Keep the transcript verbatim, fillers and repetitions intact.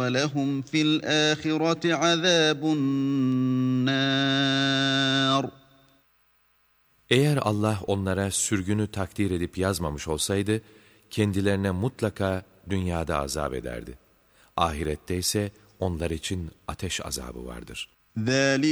وَلَهُمْ فِي الْآخِرَةِ عَذَابُ النَّارِ. Eğer Allah onlara sürgünü takdir edip yazmamış olsaydı, kendilerine mutlaka dünyada azap ederdi. Ahirette ise onlar için ateş azabı vardır.